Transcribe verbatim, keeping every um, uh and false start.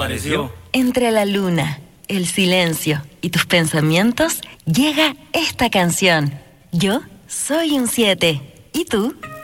apareció. Entre la luna, el silencio y tus pensamientos llega esta canción. Yo soy un siete. ¿Y tú?